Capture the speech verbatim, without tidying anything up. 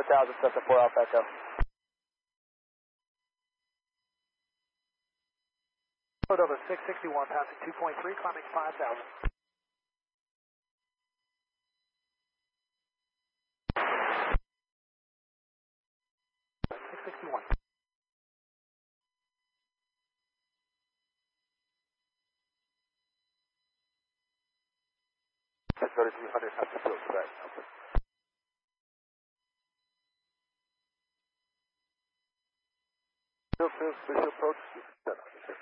thousand, Cessna four Alpha Echo. Cordova six sixty-one, passing two point three, climbing five thousand. six sixty-one. thirty-three hundred, have to field correct. Field, field, visual approach,